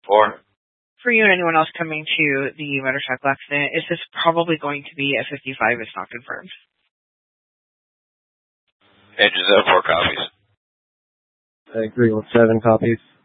4. For you and anyone else coming to the motorcycle accident, is this probably going to be a 55? It's not confirmed. Edges up 4 copies. I agree with 7 copies.